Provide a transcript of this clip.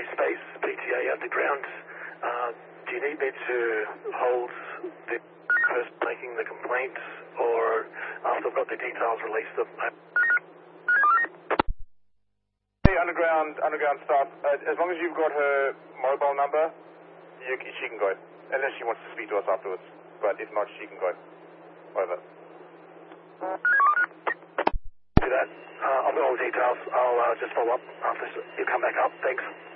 Space, PTA Underground. Do you need me to hold the person making the complaint, or after I've got the details, release them? Hey, underground staff. As long as you've got her mobile number, she can go. Unless she wants to speak to us afterwards. But if not, she can go. Over. Do that. I've got all the details. I'll just follow up after you come back up. Thanks.